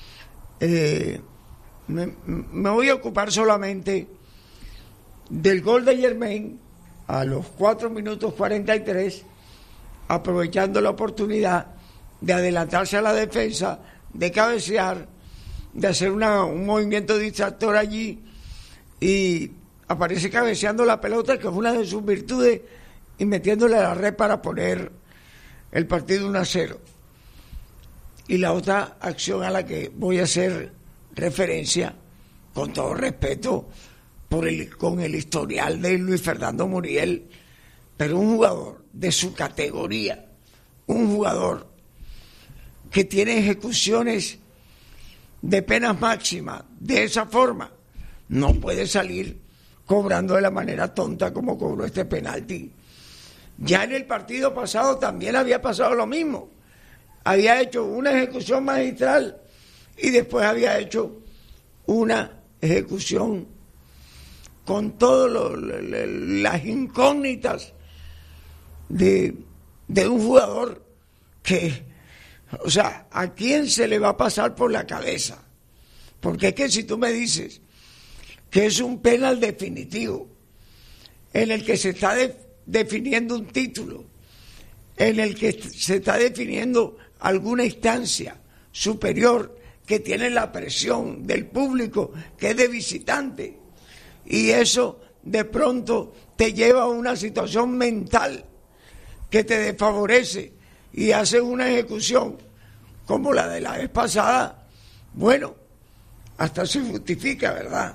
Me voy a ocupar solamente del gol de Germain a los 4 minutos 43, aprovechando la oportunidad de adelantarse a la defensa, de cabecear, de hacer un movimiento distractor allí, y aparece cabeceando la pelota, que fue una de sus virtudes, y metiéndole a la red para poner el partido 1-0. Y la otra acción a la que voy a hacer referencia, con todo respeto, con el historial de Luis Fernando Muriel, pero un jugador de su categoría, un jugador que tiene ejecuciones de penas máximas de esa forma, no puede salir cobrando de la manera tonta como cobró este penalti. Ya en el partido pasado también había pasado lo mismo. Había hecho una ejecución magistral y después había hecho una ejecución con todas las incógnitas de un jugador que, o sea, ¿a quién se le va a pasar por la cabeza? Porque es que si tú me dices que es un penal definitivo, en el que se está definiendo un título, en el que se está definiendo alguna instancia superior que tiene la presión del público, que es de visitante, y eso de pronto te lleva a una situación mental que te desfavorece y haces una ejecución como la de la vez pasada, bueno, hasta se justifica, ¿verdad?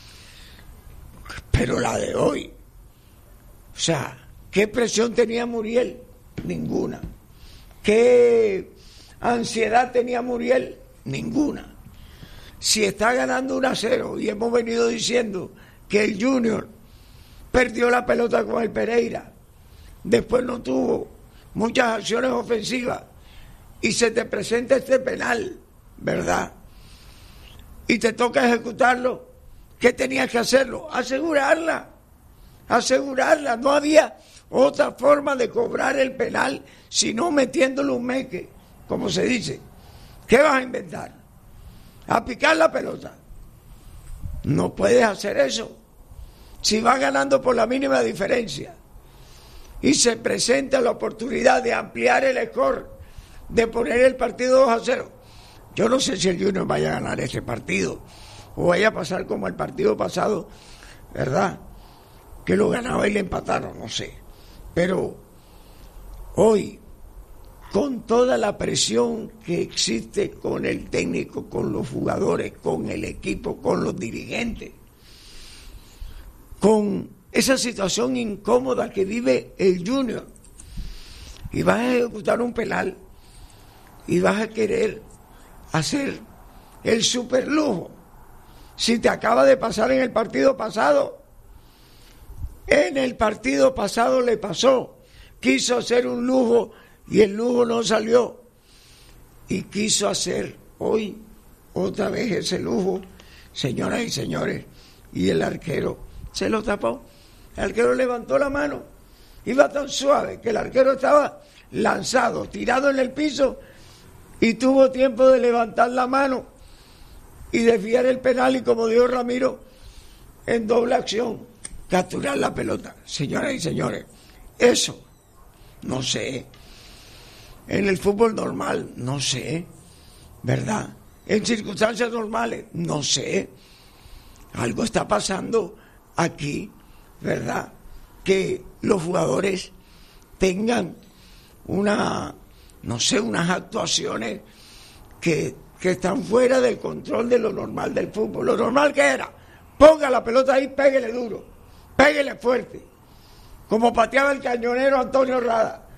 Pero la de hoy, o sea, ¿qué presión tenía Muriel? Ninguna. ¿Qué ansiedad tenía Muriel? Ninguna. Si está ganando 1-0 y hemos venido diciendo que el Junior perdió la pelota con el Pereira, después no tuvo muchas acciones ofensivas y se te presenta este penal, ¿verdad? Y te toca ejecutarlo, ¿qué tenías que hacerlo? Asegurarla. No había otra forma de cobrar el penal sino metiéndole un meque, como se dice. ¿Qué vas a inventar? ¿A picar la pelota? No puedes hacer eso. Si vas ganando por la mínima diferencia y se presenta la oportunidad de ampliar el score, de poner el partido 2-0, yo no sé si el Junior vaya a ganar este partido o vaya a pasar como el partido pasado, ¿verdad? Que lo ganaba y le empataron, no sé. Pero hoy, con toda la presión que existe con el técnico, con los jugadores, con el equipo, con los dirigentes, con esa situación incómoda que vive el Junior, y vas a ejecutar un penal y vas a querer hacer el superlujo, si te acaba de pasar en el partido pasado. En el partido pasado le pasó, quiso hacer un lujo y el lujo no salió, y quiso hacer hoy otra vez ese lujo, señoras y señores, y el arquero se lo tapó. El arquero levantó la mano, iba tan suave que el arquero estaba lanzado, tirado en el piso, y tuvo tiempo de levantar la mano y desviar el penal, y como dijo Ramiro, en doble acción, capturar la pelota. Señoras y señores, eso, no sé, en el fútbol normal, no sé, ¿verdad? En circunstancias normales, no sé, algo está pasando aquí, ¿verdad? Que los jugadores tengan unas actuaciones que están fuera del control de lo normal del fútbol. Lo normal que era, ponga la pelota ahí, péguele duro, péguele fuerte, como pateaba el cañonero Antonio Rada.